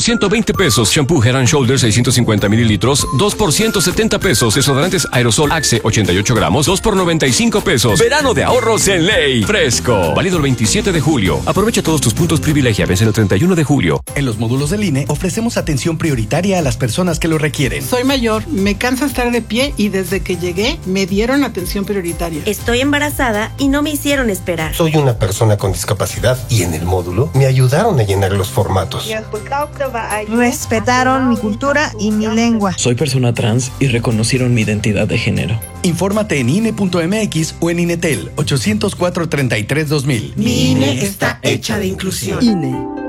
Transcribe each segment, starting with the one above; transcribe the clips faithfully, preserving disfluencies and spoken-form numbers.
ciento veinte pesos. Shampoo Head and Shoulders seiscientos cincuenta mililitros, dos por ciento setenta pesos. Desodorantes Aerosol Axe ochenta y ocho gramos, dos por noventa y cinco pesos. Verano de ahorros en Ley. Fresco. Válido el veintisiete de julio. Aprovecha todos tus puntos privilegia. Vence el treinta y uno de julio. En los módulos del I N E ofrecemos atención prioritaria a las personas que lo requieren. Soy mayor, me cansa estar de pie y desde que llegué me dieron atención prioritaria. Estoy embarazada y no me hicieron esperar. Soy una persona con discapacidad y en el módulo me ayudaron a llenar los formatos. Respetaron mi cultura y mi lengua. Soy persona trans y reconocieron mi identidad de género. Infórmate en I N E punto M X o en Inetel ochocientos cuatro, treinta y tres, dos mil. Mi I N E está hecha de inclusión. I N E.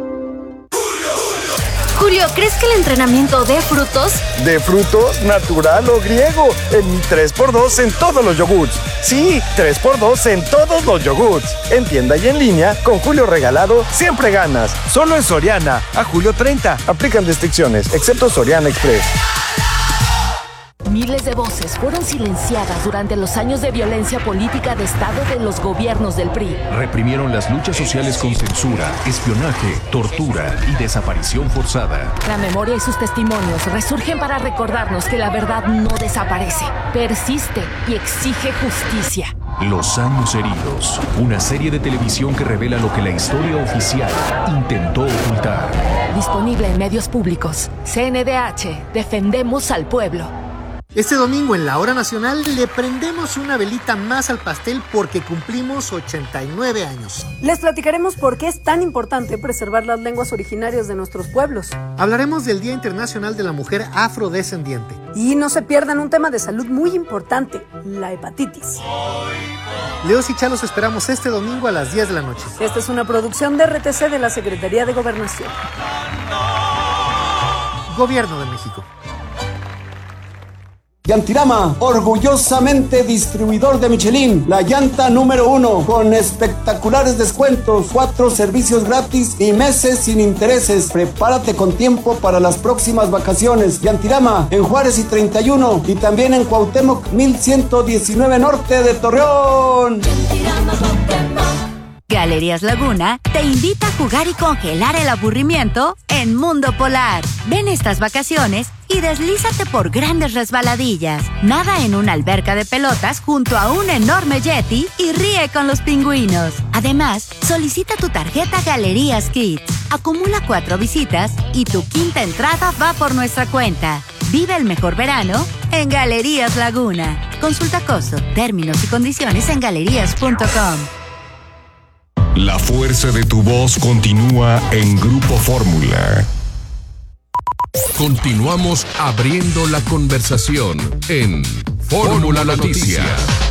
Julio, ¿crees que el entrenamiento dé frutos? ¿De frutos, natural o griego? En mi tres por dos en todos los yogurts. Sí, tres por dos en todos los yogurts. En tienda y en línea, con Julio regalado, siempre ganas. Solo en Soriana, a julio treinta. Aplican restricciones, excepto Soriana Express. Miles de voces fueron silenciadas durante los años de violencia política de Estado de los gobiernos del P R I. Reprimieron las luchas sociales con censura, espionaje, tortura y desaparición forzada. La memoria y sus testimonios resurgen para recordarnos que la verdad no desaparece, persiste y exige justicia. Los años heridos, una serie de televisión que revela lo que la historia oficial intentó ocultar. Disponible en medios públicos. C N D H, defendemos al pueblo. Este domingo en la Hora Nacional le prendemos una velita más al pastel porque cumplimos ochenta y nueve años. Les platicaremos por qué es tan importante preservar las lenguas originarias de nuestros pueblos. Hablaremos del Día Internacional de la Mujer Afrodescendiente. Y no se pierdan un tema de salud muy importante, la hepatitis. Leos y Chalos esperamos este domingo a las diez de la noche. Esta es una producción de R T C de la Secretaría de Gobernación. Gobierno de México. Yantirama, orgullosamente distribuidor de Michelin, la llanta número uno, con espectaculares descuentos, cuatro servicios gratis y meses sin intereses. Prepárate con tiempo para las próximas vacaciones. Yantirama, en Juárez y treinta y uno, y también en Cuauhtémoc mil ciento diecinueve Norte de Torreón. Galerías Laguna te invita a jugar y congelar el aburrimiento en Mundo Polar. Ven estas vacaciones y deslízate por grandes resbaladillas. Nada en una alberca de pelotas junto a un enorme yeti y ríe con los pingüinos. Además, solicita tu tarjeta Galerías Kids. Acumula cuatro visitas y tu quinta entrada va por nuestra cuenta. Vive el mejor verano en Galerías Laguna. Consulta costo, términos y condiciones en galerías punto com. La fuerza de tu voz continúa en Grupo Fórmula. Continuamos abriendo la conversación en Fórmula Noticias.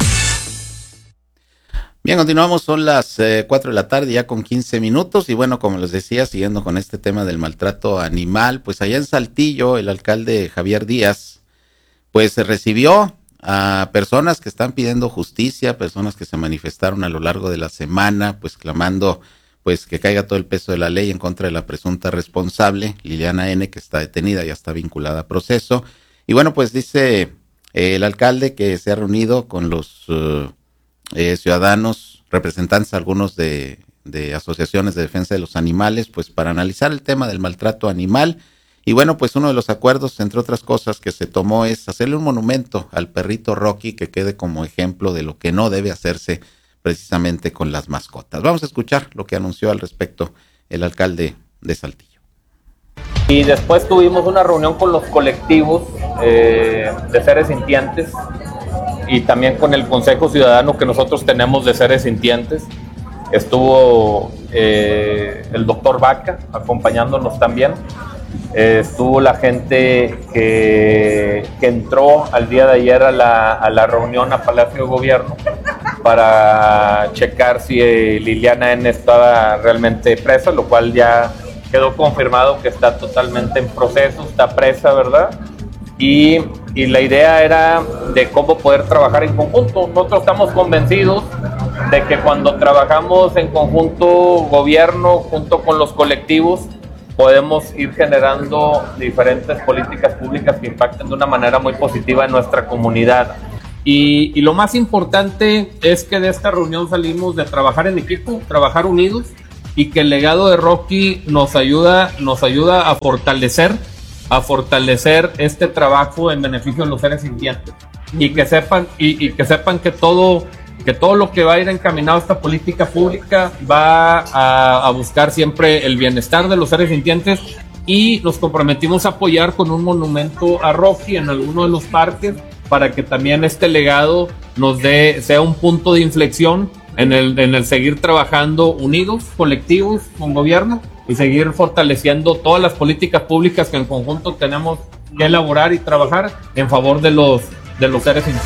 Bien, continuamos, son las eh, cuatro de la tarde ya con quince minutos y bueno, como les decía, siguiendo con este tema del maltrato animal, pues allá en Saltillo el alcalde Javier Díaz pues se recibió a personas que están pidiendo justicia, personas que se manifestaron a lo largo de la semana, pues clamando pues que caiga todo el peso de la ley en contra de la presunta responsable, Liliana N., que está detenida, ya está vinculada a proceso. Y bueno, pues dice eh, el alcalde que se ha reunido con los uh, eh, ciudadanos, representantes algunos de, de asociaciones de defensa de los animales, pues para analizar el tema del maltrato animal. Y bueno, pues uno de los acuerdos, entre otras cosas, que se tomó es hacerle un monumento al perrito Rocky que quede como ejemplo de lo que no debe hacerse precisamente con las mascotas. Vamos a escuchar lo que anunció al respecto el alcalde de Saltillo. Y después tuvimos una reunión con los colectivos eh, de seres sintientes y también con el Consejo Ciudadano que nosotros tenemos de seres sintientes. Estuvo eh, el doctor Vaca acompañándonos también. Eh, estuvo la gente que, que entró al día de ayer a la, a la reunión a Palacio de Gobierno para checar si eh, Liliana N. estaba realmente presa, lo cual ya quedó confirmado que está totalmente en proceso, está presa, ¿verdad? Y, y la idea era de cómo poder trabajar en conjunto. Nosotros estamos convencidos de que cuando trabajamos en conjunto, gobierno, junto con los colectivos, podemos ir generando diferentes políticas públicas que impacten de una manera muy positiva en nuestra comunidad. Y, y lo más importante es que de esta reunión salimos de trabajar en equipo, trabajar unidos y que el legado de Rocky nos ayuda, nos ayuda a fortalecer, a fortalecer este trabajo en beneficio de los seres sintientes. Y que sepan, y, y que sepan que todo, que todo lo que va a ir encaminado a esta política pública va a, a buscar siempre el bienestar de los seres sintientes, y nos comprometimos a apoyar con un monumento a Rocky en alguno de los parques para que también este legado nos dé, sea un punto de inflexión en el, en el seguir trabajando unidos, colectivos, con gobierno, y seguir fortaleciendo todas las políticas públicas que en conjunto tenemos que elaborar y trabajar en favor de los, de los seres humanos.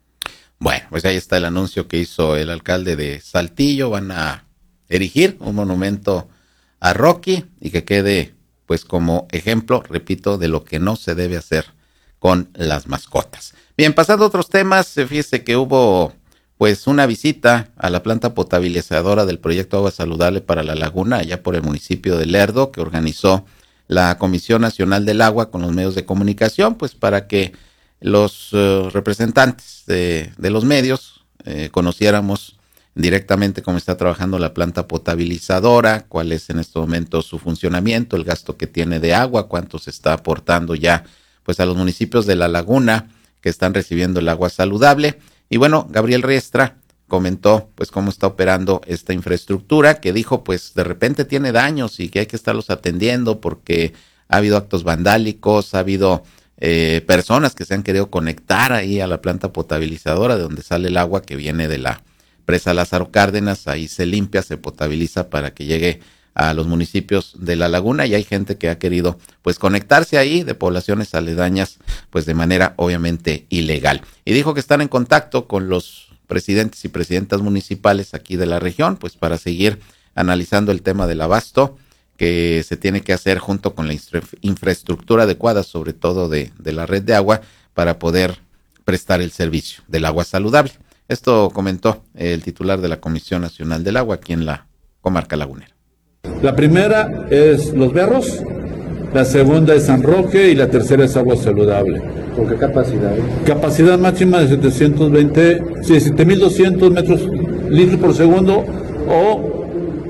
Bueno, pues ahí está el anuncio que hizo el alcalde de Saltillo. Van a erigir un monumento a Rocky y que quede pues como ejemplo, repito, de lo que no se debe hacer con las mascotas. Bien, pasando a otros temas, fíjese que hubo pues una visita a la planta potabilizadora del proyecto Agua Saludable para la Laguna, allá por el municipio de Lerdo, que organizó la Comisión Nacional del Agua con los medios de comunicación, pues para que los uh, representantes de, de los medios eh, conociéramos directamente cómo está trabajando la planta potabilizadora, cuál es en este momento su funcionamiento, el gasto que tiene de agua, cuánto se está aportando ya pues a los municipios de la Laguna que están recibiendo el agua saludable. Y bueno, Gabriel Riestra comentó pues cómo está operando esta infraestructura, que dijo pues de repente tiene daños y que hay que estarlos atendiendo porque ha habido actos vandálicos, ha habido eh, personas que se han querido conectar ahí a la planta potabilizadora de donde sale el agua que viene de la presa Lázaro Cárdenas. Ahí se limpia, se potabiliza para que llegue a los municipios de la Laguna, y hay gente que ha querido pues conectarse ahí de poblaciones aledañas pues de manera obviamente ilegal. Y dijo que están en contacto con los presidentes y presidentas municipales aquí de la región pues para seguir analizando el tema del abasto que se tiene que hacer junto con la infraestructura adecuada, sobre todo de, de la red de agua, para poder prestar el servicio del agua saludable. Esto comentó el titular de la Comisión Nacional del Agua aquí en la comarca lagunera. La primera es Los Berros, la segunda es San Roque y la tercera es Agua Saludable. ¿Con qué capacidad? Capacidad máxima de setecientos veinte, siete mil doscientos metros litros por segundo o,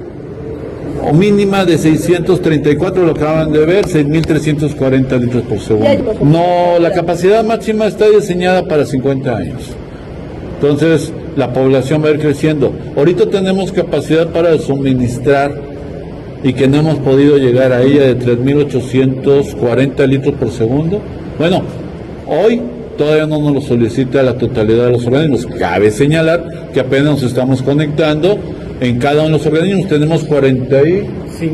o mínima de seiscientos treinta y cuatro, lo acaban de ver, seis mil trescientos cuarenta litros por segundo. No, la capacidad máxima está diseñada para cincuenta años. Entonces, la población va a ir creciendo. Ahorita tenemos capacidad para suministrar y que no hemos podido llegar a ella de tres mil ochocientos cuarenta litros por segundo. Bueno, hoy todavía no nos lo solicita la totalidad de los organismos. Cabe señalar que apenas nos estamos conectando en cada uno de los organismos. Tenemos cuarenta y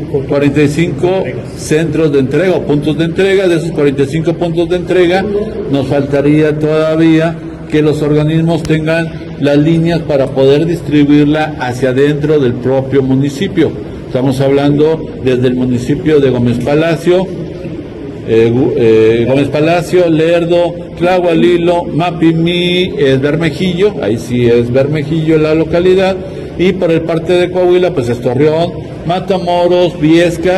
cinco centros de entrega o puntos de entrega. De esos cuarenta y cinco puntos de entrega, nos faltaría todavía que los organismos tengan las líneas para poder distribuirla hacia adentro del propio municipio. Estamos hablando desde el municipio de Gómez Palacio, eh, eh, Gómez Palacio, Lerdo, Tlahualilo, Mapimí, es Bermejillo, ahí sí es Bermejillo la localidad, y por el parte de Coahuila pues es Torreón, Matamoros, Viesca,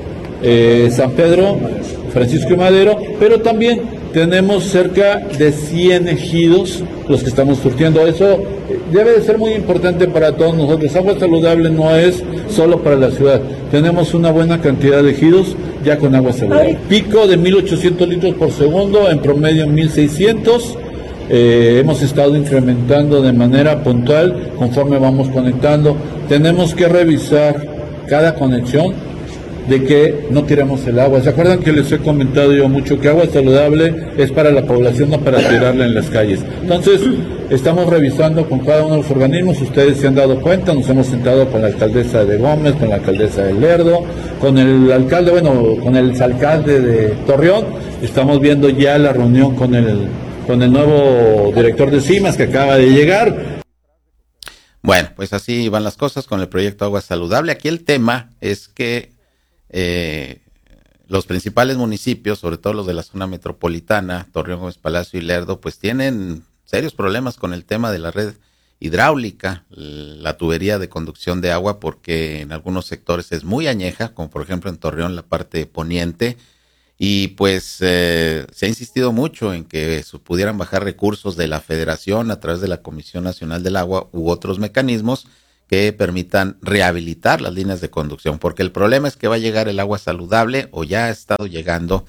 eh, San Pedro, Francisco y Madero, pero también tenemos cerca de cien ejidos los que estamos surtiendo. Eso debe de ser muy importante para todos nosotros. Agua saludable no es solo para la ciudad. Tenemos una buena cantidad de ejidos ya con agua saludable. Pico de mil ochocientos litros por segundo, en promedio mil seiscientos. Eh, hemos estado incrementando de manera puntual conforme vamos conectando. Tenemos que revisar cada conexión de que no tiramos el agua. ¿Se acuerdan que les he comentado yo mucho que agua saludable es para la población, no para tirarla en las calles? Entonces, estamos revisando con cada uno de los organismos. Ustedes se han dado cuenta, nos hemos sentado con la alcaldesa de Gómez, con la alcaldesa de Lerdo, con el alcalde, bueno, con el alcalde de Torreón. Estamos viendo ya la reunión con el, con el nuevo director de CIMAS que acaba de llegar. Bueno, pues así van las cosas con el proyecto Agua Saludable. Aquí el tema es que Eh, los principales municipios, sobre todo los de la zona metropolitana, Torreón, Gómez Palacio y Lerdo, pues tienen serios problemas con el tema de la red hidráulica, la tubería de conducción de agua, porque en algunos sectores es muy añeja, como por ejemplo en Torreón la parte poniente, y pues eh, se ha insistido mucho en que se pudieran bajar recursos de la Federación a través de la Comisión Nacional del Agua u otros mecanismos que permitan rehabilitar las líneas de conducción, porque el problema es que va a llegar el agua saludable o ya ha estado llegando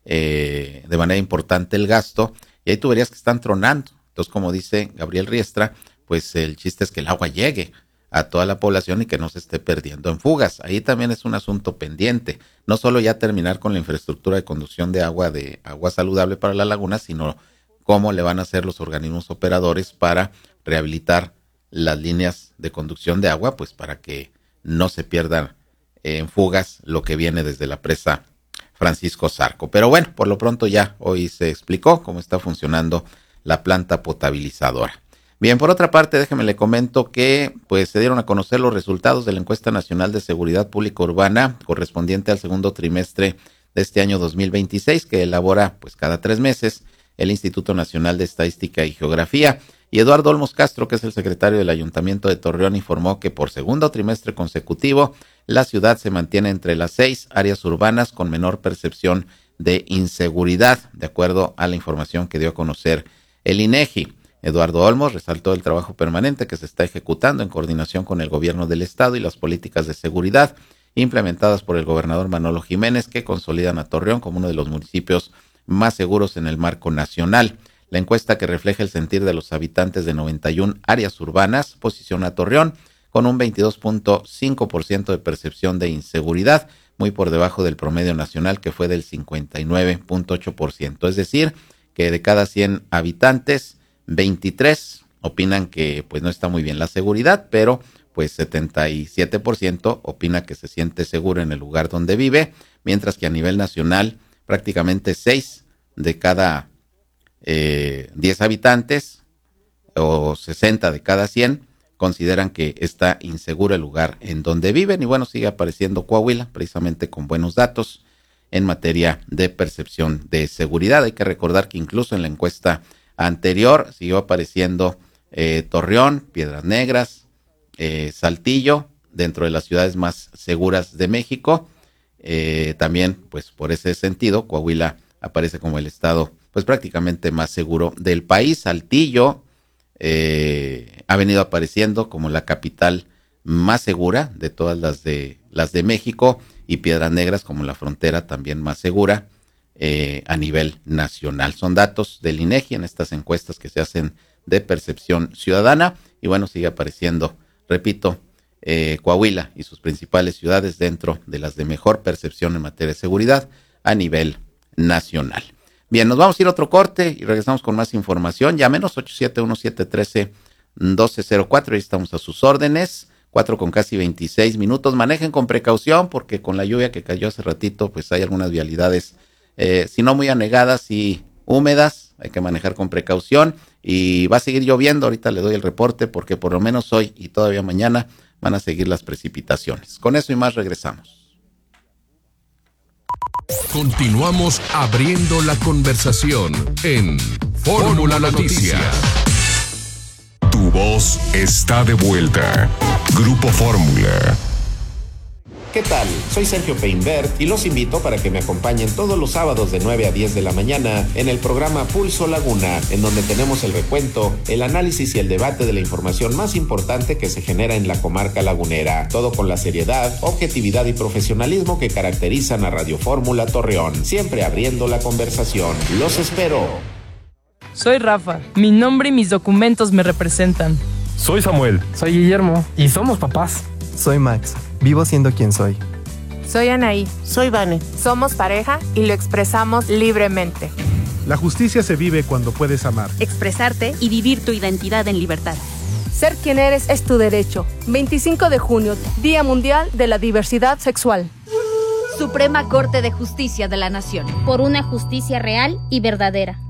eh, de manera importante el gasto y hay tuberías que están tronando. Entonces, como dice Gabriel Riestra, pues el chiste es que el agua llegue a toda la población y que no se esté perdiendo en fugas. Ahí también es un asunto pendiente, no solo ya terminar con la infraestructura de conducción de agua de agua saludable para la laguna, sino cómo le van a hacer los organismos operadores para rehabilitar las líneas de conducción de agua, pues para que no se pierdan en fugas lo que viene desde la presa Francisco Zarco. Pero bueno, por lo pronto ya hoy se explicó cómo está funcionando la planta potabilizadora. Bien, por otra parte, déjeme le comento que pues se dieron a conocer los resultados de la encuesta nacional de seguridad pública urbana correspondiente al segundo trimestre de este año dos mil veintiséis, que elabora pues cada tres meses el Instituto Nacional de Estadística y Geografía. Y Eduardo Olmos Castro, que es el secretario del Ayuntamiento de Torreón, informó que por segundo trimestre consecutivo la ciudad se mantiene entre las seis áreas urbanas con menor percepción de inseguridad, de acuerdo a la información que dio a conocer el INEGI. Eduardo Olmos resaltó el trabajo permanente que se está ejecutando en coordinación con el gobierno del estado y las políticas de seguridad implementadas por el gobernador Manolo Jiménez, que consolidan a Torreón como uno de los municipios más seguros en el marco nacional. La encuesta, que refleja el sentir de los habitantes de noventa y una áreas urbanas, posiciona a Torreón con un veintidós punto cinco por ciento de percepción de inseguridad, muy por debajo del promedio nacional, que fue del cincuenta y nueve punto ocho por ciento. Es decir, que de cada cien habitantes, veintitrés opinan que pues no está muy bien la seguridad, pero pues setenta y siete por ciento opina que se siente seguro en el lugar donde vive, mientras que a nivel nacional prácticamente seis de cada eh, diez habitantes o sesenta de cada cien consideran que está inseguro el lugar en donde viven. Y bueno, sigue apareciendo Coahuila precisamente con buenos datos en materia de percepción de seguridad. Hay que recordar que incluso en la encuesta anterior siguió apareciendo eh, Torreón, Piedras Negras, eh, Saltillo, dentro de las ciudades más seguras de México. Eh, también, pues por ese sentido, Coahuila aparece como el estado pues prácticamente más seguro del país. Saltillo eh, ha venido apareciendo como la capital más segura de todas las de las de México, y Piedras Negras como la frontera también más segura eh, a nivel nacional. Son datos del INEGI en estas encuestas que se hacen de percepción ciudadana. Y bueno, sigue apareciendo, repito, eh, Coahuila y sus principales ciudades dentro de las de mejor percepción en materia de seguridad a nivel nacional. Bien, nos vamos a ir a otro corte y regresamos con más información. Llámenos ocho siete uno, siete uno tres, uno dos cero cuatro, ahí estamos a sus órdenes. Cuatro con casi veintiséis minutos. Manejen con precaución porque con la lluvia que cayó hace ratito, pues hay algunas vialidades, eh, si no muy anegadas y húmedas. Hay que manejar con precaución y va a seguir lloviendo. Ahorita le doy el reporte porque por lo menos hoy y todavía mañana van a seguir las precipitaciones. Con eso y más regresamos. Continuamos abriendo la conversación en Fórmula Noticias. Tu voz está de vuelta. Grupo Fórmula. ¿Qué tal? Soy Sergio Peinbert y los invito para que me acompañen todos los sábados de nueve a diez de la mañana en el programa Pulso Laguna, en donde tenemos el recuento, el análisis y el debate de la información más importante que se genera en la comarca lagunera. Todo con la seriedad, objetividad y profesionalismo que caracterizan a Radio Fórmula Torreón. Siempre abriendo la conversación. Los espero. Soy Rafa. Mi nombre y mis documentos me representan. Soy Samuel. Soy Guillermo. Y somos papás. Soy Max. Vivo siendo quien soy. Soy Anaí. Soy Vane. Somos pareja y lo expresamos libremente. La justicia se vive cuando puedes amar, expresarte y vivir tu identidad en libertad. Ser quien eres es tu derecho. veinticinco de junio, Día Mundial de la Diversidad Sexual. Suprema Corte de Justicia de la Nación. Por una justicia real y verdadera.